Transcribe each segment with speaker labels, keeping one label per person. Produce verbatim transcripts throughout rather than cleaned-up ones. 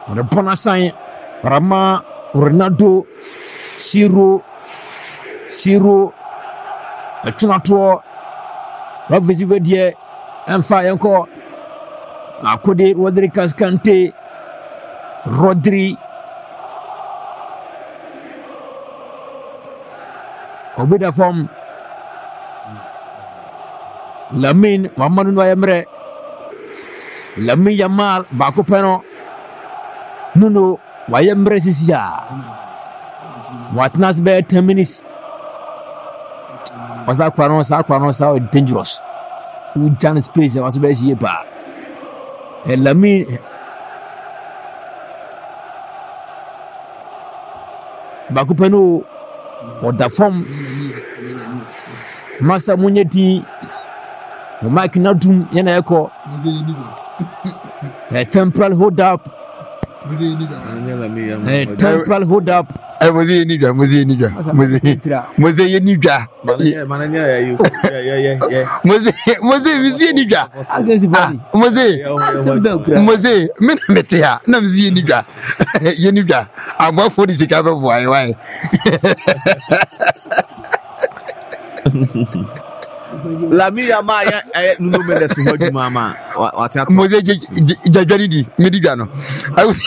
Speaker 1: the Bonasign, Rama, Ronaldo, Siro, Siro, a Tunato, Ravisivedie, and Fire Encore, Akode, Rodriguez Kante, Rodri, Obida from Lamin, Mamanu Emre, Lamin Yamal, Bakupeno, Nuno, Wayemre Sisia. What nas be ten minutes? Was that Quanos, Aquanos are dangerous. Who done space was best year back. And Lamin Bakupeno or the form Master Munyeti. Mike Nadum Yanako, a temporal hold up, a temporal hold up.
Speaker 2: I was in Niger, was in Niger, was in Niger, was in Niger, was it Metia, Namzi Niger, Yeniga, I'm about forty six of why, why.
Speaker 3: La mia maya eh no me so hoju mama what ya
Speaker 2: mo je jajari di medigano I was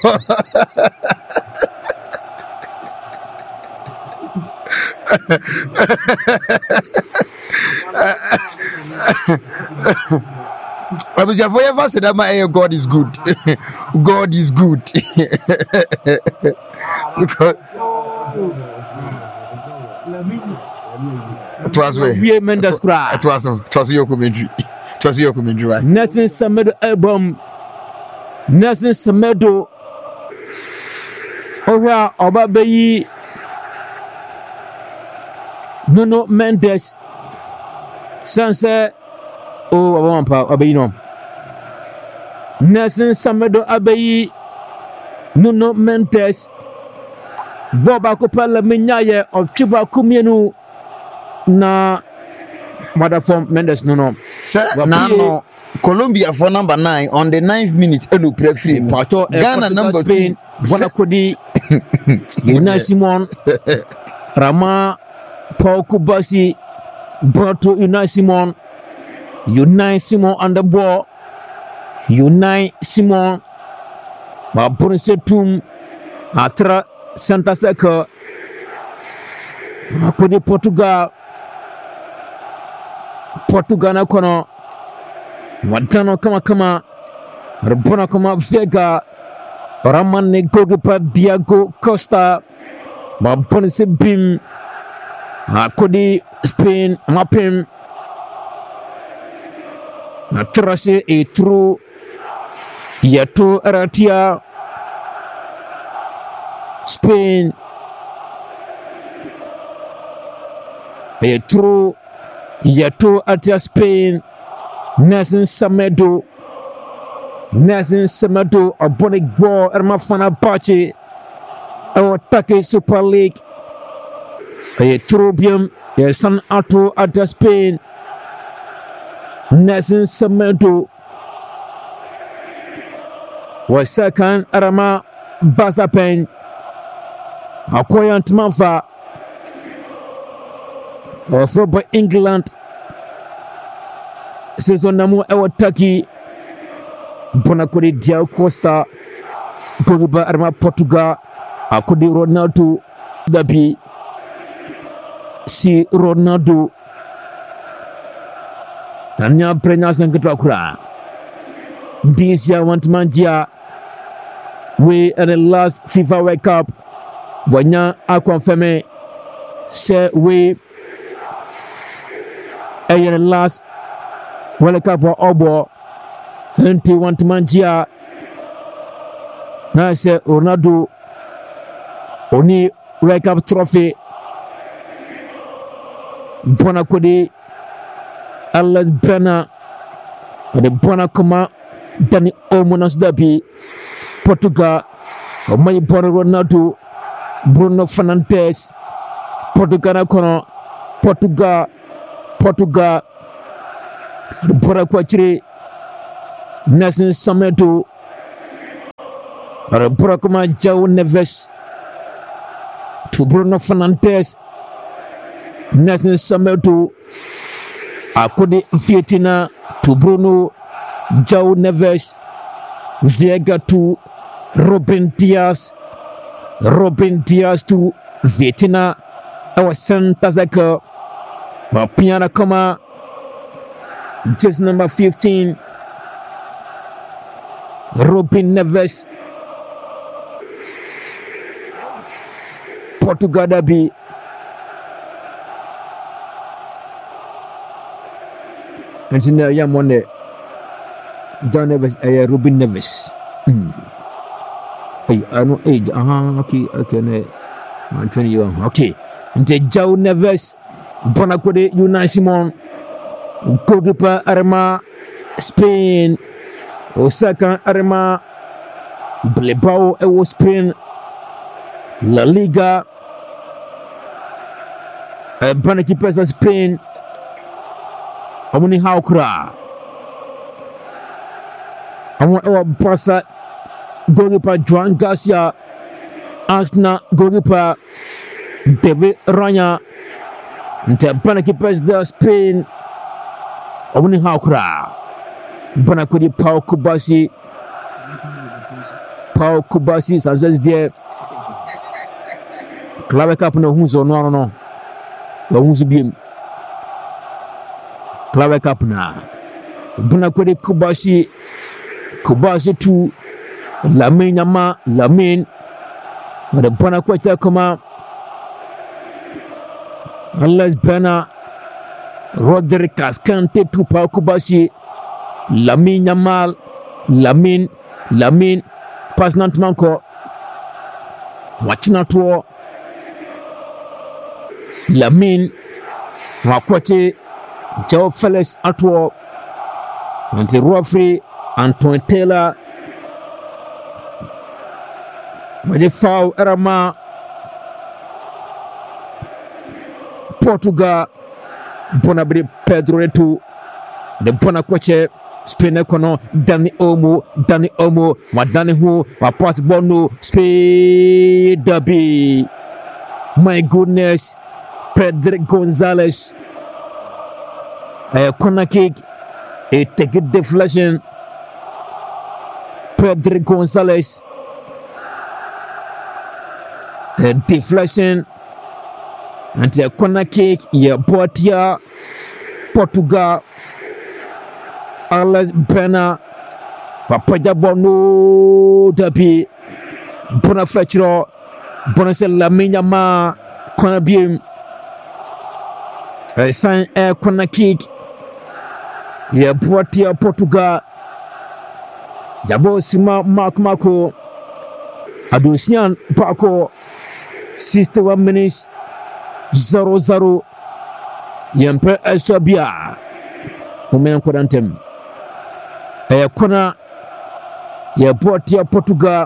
Speaker 2: I was forever said that my God is good. God is good. Because it was
Speaker 1: we Mendes cry.
Speaker 2: It was it was your commentary. It was your commentary, right?
Speaker 1: Nelson Semedo album. Nelson Semedo. Ora Obabeyi. Nuno Mendes. Sanse. Oh, Wampa Abeyi no. Nelson Semedo Abeyi. Nuno Mendes. Boba Kopala Minyaye of Chiba Kumienu. Na Madafom Mendes no no.
Speaker 2: Sir, now Colombia for number nine on the ninth minute. Enu pre-free.
Speaker 1: Pato
Speaker 2: Ghana number
Speaker 1: Spain. Bona Kodi. Yuna Simon. Rama. Paul Kubasi. Boto Yuna Simon. Yuna Simon on the ball. Yuna Simon. Mabunse Tum. Atra Santa Seca. Kodi Portugal. Portugal na kono wadano kama kama Rabona kama Vega Ramane Gogipa Diego Costa Mabone se bim Kodi Spain Mapim Trase e true Yato Aratia Spain e true Yato Atia Spain, Nelson Semedo, Nelson Semedo, a Bonic Ball, Ermafana Bachi, our Take Super League, a Trobium, a San Ato Atia Spain, Nelson Semedo, was second Arama Basapen, a Koyant Manfa. Also by England season namu ewa Turkey bona kodi Diego Costa Pogba arma Portugal akodi Ronaldo dabi si Ronaldo anya prenya sangitwa kura this year want manjia we at the last FIFA World Cup wanya a confirm say we the last World Cup or Obo Hunty want manjia na say Ronaldo oni World Cup trophy bona kodi Alex Brenner the bona koma Dani Omonas Dabi Portugal my bona Ronaldo Bruno Fernandes Portugal kono Portugal Portugal Bora Quachiri Nelson Semedo Brokuma João Neves to Bruno Fernandes. Nelson Semedo Akudi Vietina to Bruno João Neves. Vega to Robin Diaz. Robin Diaz to Vietina. Our Santa Zaka. Piana Koma. Just number fifteen. Robin Neves. Portugal derby. Engineer Yamonde. John Neves, uh, Robin Neves. Hmm. Hey, I know age. Uh huh. Okay, okay. Ne, I'm twenty you. Okay. Nte João Neves. Bonakode Unai Simon. Goalkeeper Arma. Spain. Osaka Arma. Bilbao Ewo Spain. La Liga. Uh, Bonakipers of Spain. Amuni Haukra. I want our Barca goalkeeper Joan Garcia, Arsenal goalkeeper David Raya, and the Bonakipers of Spain. Amuni Haukra. Bonakudi Pau Kubasi. Pau Kubasi Sanchez there. Clave Cup no Hunzo no no no. The Hunzo beam. Clave Cup na. Bonakudi Kubasi. Kubasi to Lamine Yama Lamine. The Bonakweta Koma. Unless Bena Roderick Cascante to Pau Kubasi. Lamine Yamal Lamine Lamine Pasnant Manko. Watching out to Lamine Wakwati Joe Felix Atwo and the referee Antoine Taylor with the foul Erama Portugal Bonabri Pedro Neto the Bonakwache Spain Econo Dani Omo Dani Omo Wadani Hu Wapas Bono Spain Derby. My goodness, Pedro Gonzalez a corner kick, a take it deflection. Pedro Gonzalez a deflection and a corner kick. Yeah, Boatia Portugal. Alex Bena Papaja Bono Derby. Bona Fletcher Bonasel Lamine Yama corner beam. A sign a corner kick. Yeah, Boatia Portugal. Jabo Sima Mark Marco Adosian Paco sixty-one minutes zero zero. Yempe extra bia. Women Kodantem. A corner. Yeah, Boatia Portugal.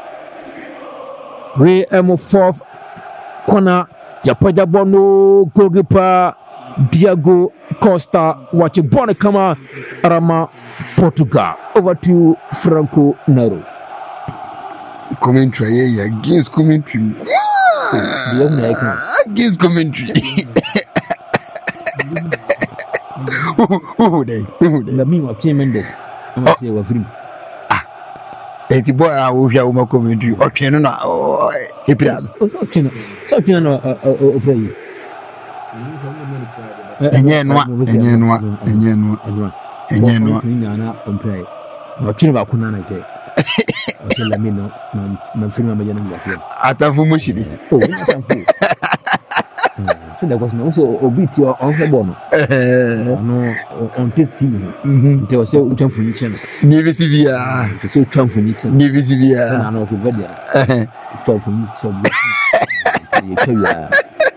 Speaker 1: We am fourth corner. Japaja Bono goalkeeper Diego Costa watching Bonacama Arama Portugal. Over to you, Franco Nero.
Speaker 2: Commentary, yeah, against commentary. Against commentary. Who they? Who they?
Speaker 1: The meme of Tim Mendes. I say we're free.
Speaker 2: Eti boy a wo hwa wo ma commentary o twen no na o epira
Speaker 1: o so twen so twen no o play
Speaker 2: enye no enye no enye no enye no
Speaker 1: ni na o play o twen ba kuna na say o twen la mi no na film ma jana ngasi
Speaker 2: atafu mushiri
Speaker 1: o ni atafu so the question also obiti on hebo no no on test team nti o se utwanfu ni channel
Speaker 2: ni visi bia
Speaker 1: so utwanfu ni channel
Speaker 2: ni visi bia
Speaker 1: na no ko vedia utwanfu ni channel ye kaya.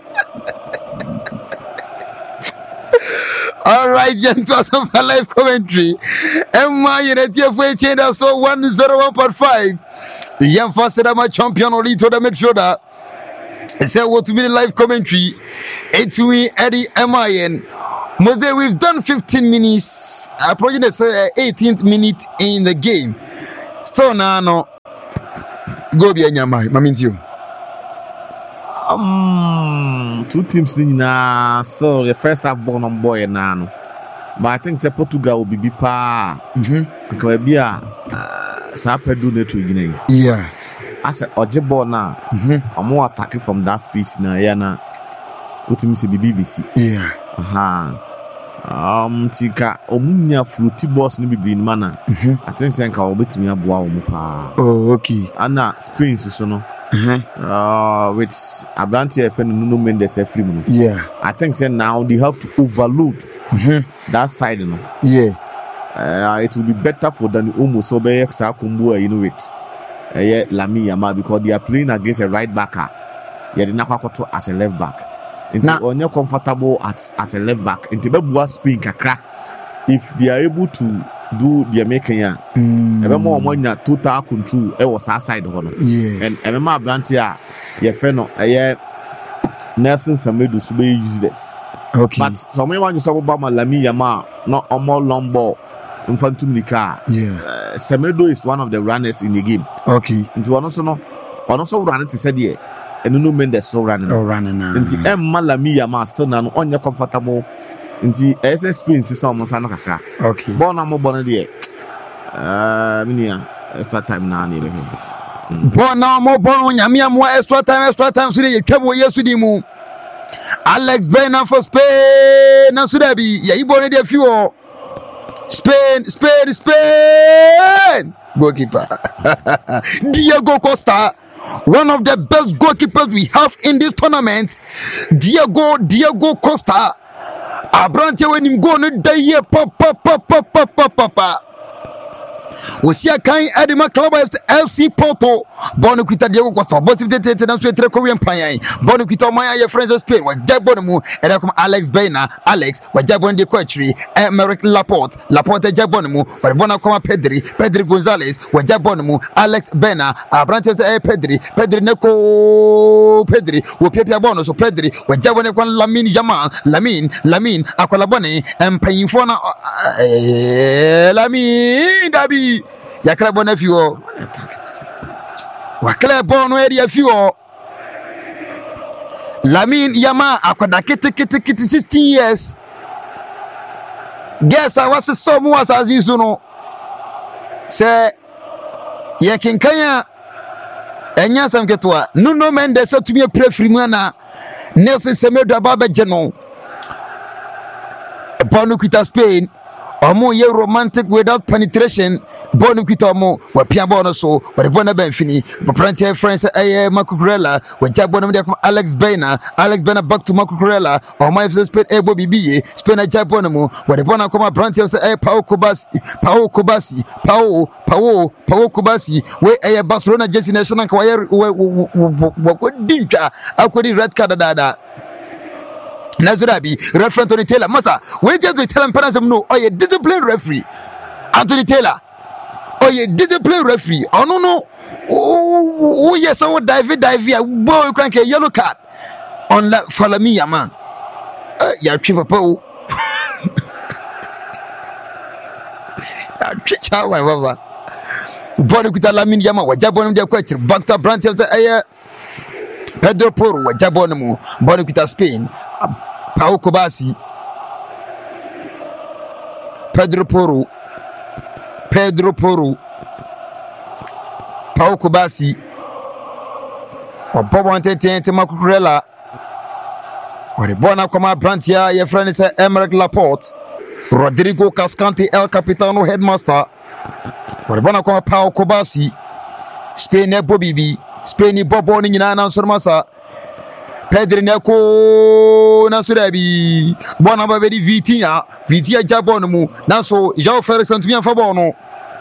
Speaker 2: All right, gents, of a live commentary. Emma Yenetia Fuete, so one zero one point five. The young first champion or lead to the midfielder. I said, what to be the live commentary? It's me, Eddie M I N. Mose, we've done fifteen minutes. I probably say eighteenth minute in the game. Still now, no. Go be anyama, mamintio.
Speaker 3: Um, two teams in na so the first half born on boy and nano. But I think say Portugal will be be pa.
Speaker 2: Mhm.
Speaker 3: Akwa bia sa pedu net to Guinea.
Speaker 2: Yeah.
Speaker 3: As a ojebo na.
Speaker 2: Mhm.
Speaker 3: Omo attack from that space na ya na. Utimi se B B C.
Speaker 2: Yeah.
Speaker 3: Aha. Um tika omunya fruity boss ni bibi ni mana.
Speaker 2: Mhm.
Speaker 3: I think say nka obetumi aboa omo pa.
Speaker 2: Oh, okay.
Speaker 3: Ana Spain so no.
Speaker 2: Uh-huh.
Speaker 3: Uh, with Abranti F N Nuno Mendes Efrim.
Speaker 2: Yeah.
Speaker 3: I think say now they have to overload
Speaker 2: Mhm.
Speaker 3: that side, you know.
Speaker 2: Yeah.
Speaker 3: Uh, it will be better for Dani Umu so be Sakumbu, you know it. Uh, yeah, Lami Yama because they are playing against a right backer. Yeah, the Nakakoto as a left back. Until
Speaker 2: Now,
Speaker 3: on you're comfortable as as a left back. Until Bebuwa Spain kakra. If they are able to do their making ya,
Speaker 2: mm,
Speaker 3: ebe mo mo nya total control e was outside ho no.
Speaker 2: yeah.
Speaker 3: And ebe ma Abranti a ye fe no eh Nelson Semedo so be useless.
Speaker 2: Okay.
Speaker 3: But some want to say about Lami Yama, not a more long ball in front of Nika.
Speaker 2: Yeah.
Speaker 3: Uh, Semedo is one of the runners in the game.
Speaker 2: Okay.
Speaker 3: Into one also no, one also run it said yeah, and no Mendes so running.
Speaker 2: Oh, running now.
Speaker 3: Into Emma Lami Yama still now on your comfortable. Into S S Prince is almost an okay.
Speaker 2: Okay.
Speaker 3: Born a more born there. Uh, minia extra time now near him.
Speaker 2: Born now more born Yamia more extra time, extra time. So you came yesterday. Alex Bena for Spain. Now should I be? Yeah, you born a few. Spain, Spain, Spain. Goalkeeper Diego Costa, one of the best goalkeepers we have in this tournament. Diego, Diego Costa. Abrante when him go no day pop pop pop pop pop pop pop. Osia kan Edema Club F C Porto. Bono kita Diego Costa. Bosi tete na so etre Korean pan. Bono kita maya ye friends Spain. Wa jabon mu e da come Alex Bena. Alex wa jabon de Coachri. Emerick Laporte. Laporte jabon mu. Wa bona come Pedri. Pedri Gonzalez wa jabon mu. Alex Bena. Abrante e Pedri. Pedri neko Pedri. Wo piapia bono so Pedri. Wa jabon e kon Lamine Yamal. Lamine, Lamine akola bone empanyimfo na Lamine Dabi. Yakra bona fiwo wakla bono area fiwo Lamine Yamal akoda kete kete kete sixteen years. Guess I was so mu asazi so no se ye kinkanya enya sam ketwa Nuno Mendes atumi prefiri mu na Nelson Semedo ababa geno bono kita Spain. Omo ye romantic without penetration. Bonu kita omo wa pia bono so wa bona ben fini. Pranti friends eh Makukurela wa jabona me Alex Bena. Alex Bena back to Makukurela. Omo F C Spain e bo bibiye. Spain a jabona mo wa bona koma Pranti eh Pau Kobasi. Pau Kobasi. Pau Pau Pau Kobasi. We eh Barcelona Jesse National kwa ye wa dinka akodi red card dada. Nazurabi, referee Anthony Taylor. Masa, we just tell him parents no. Oh, you discipline referee, Anthony Taylor. Oh, you discipline referee. Oh no no. Oh, oh yes, I would dive dive here. Boy, you can't get yellow card on la follow me, ya man. Uh, ya triple po. Ya tricha whatever. Boy, you could Lamine Yamal. Wajabon de question. Back to Brandt. Say, Pedro Porro. Wajabon mu. Boy, you could Spain. Pau Kobasi, Pedro Porro, Pedro Porro, Pau Kobasi, or Bob Antente Makukurela, or the Bona Coma Brantia, your friend is Emerick Laporte, Rodrigo Cascante, El Capitano Headmaster, or the Bona Coma Pau Kobasi, Spain Bobibi, Spain Bobo Nina Sormasa. Pedri neko nasurabi bona ba bedi Vitinha Vitinha jabon mu naso João Felix antumi anfa bono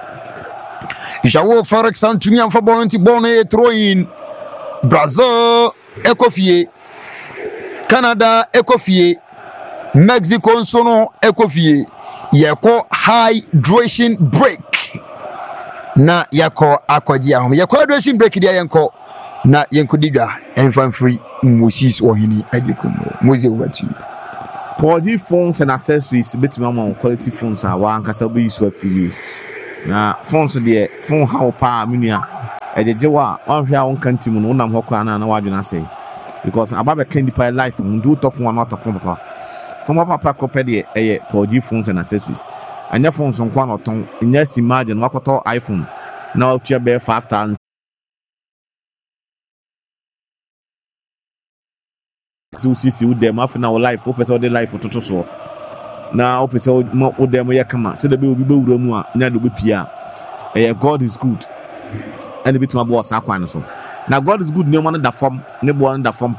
Speaker 2: João Felix antumi anfa bono nti bono e throw-in Brazil ekofie Canada ekofie Mexico nsono ekofie yeko hydration break na yako akwaji ahom yeko hydration break dia yenko na yenko digwa enfan free Moses Ohini Ajikumo. Moses over to you.
Speaker 3: four G phones and accessories, bit mama quality phones are one casabi so affiliate. Now, phones are there, phone how power minia. ejeje wa onhwe a wonka ntim no wonam hokwa na na wadwena say because ababe can the life do tough one not of papa from papa kopede eye four G phones and accessories anya phones on kwa oton just imagine wakoto iPhone now to be five thousand so sisi wo dem afina wo life wo pese wo de life toto so na wo pese wo dem ye kama se de be obi be wura mu a nya do be pia eye God is good and bit my boss akwan so na God is good ne mo da form ne bo da form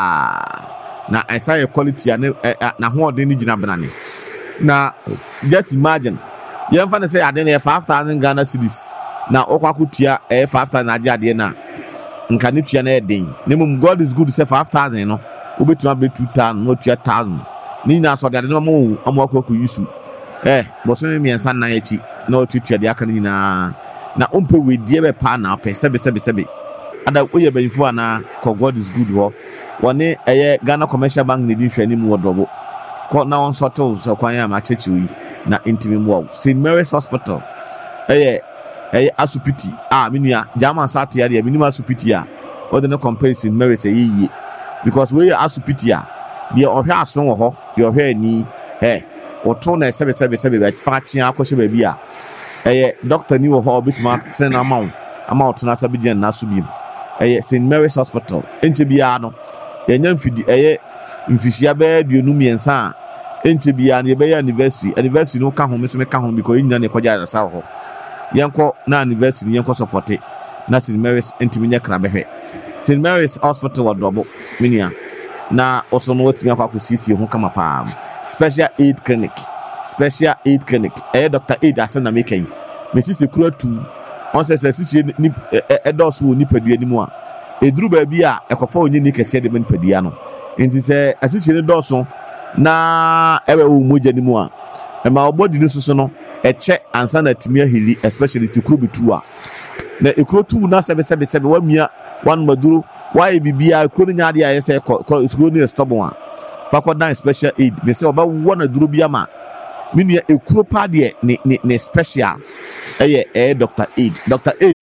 Speaker 3: pa na I say quality na na ho odin ni gina benane na just imagine you fa say ade na five thousand Ghana cedis na okwa kutua eh five thousand ade ade na nka ne tua na edin ne mum God is good say five thousand no obetuma be two thousand no tua one thousand ni na so de ade no mo amo akwa ku yusu eh bo so me miensa na echi na otutua de aka ni na na umpe we die be pa na pe sebe sebe sebe ada oye benfo ana ko God is good ho woni eye Ghana Commercial Bank ne di hwani mu wodobo ko na on soto so kwan ya ma chechiwi na intimi mu Saint Mary's Hospital eye eye asupiti ah menua jama satu ya de minima asupiti a o de no compare Saint Mary's eye because we asupiti a de ohwe aso wo ho de ohwe ani eh oto na sebe sebe sebe be fa tia akɔhye ba bi a eye doctor ni wo ho bitima send amount amount na sabi gen na so biem eye Saint Mary's Hospital ente bia no ye nya mfidi eye mfisia ba duonu miensa a ente bia na ye be anniversary anniversary no ka ho me so me ka ho because nya ne koja rasa ho yenko na anniversary yenko support na Saint Mary's ente minya kra behwe Saint Mary's Hospital wadobo minia na also no wetimi akwa kosisi ho kama pa special aid clinic special aid clinic eh Doctor Aid asena making me sisi kura tu on say say sisi ni edos wo ni padua ni mu a eduru ba bi a ekofa onye ni kese de man padua no enti say asisi ni doso na ewe wo moja ni mu a e ma obodi ni soso no eche ansa na timia hili especially sikuru bitu a na ekuro tu na sebe sebe sebe wa mia wan maduru wa bibia ekuro nya de aye say sikuru ni stubborn a fakodan special aid me say oba wo na duru bia ma minua ekuro pa de ne ne special eye eh Doctor Aid Doctor Aid